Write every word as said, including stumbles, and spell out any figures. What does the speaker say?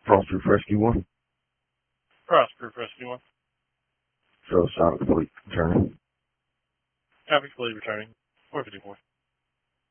Frostproof Rescue One. Frostproof Rescue One. So Sonic Fleet returning. Traffic Fleet returning. four fifty-four.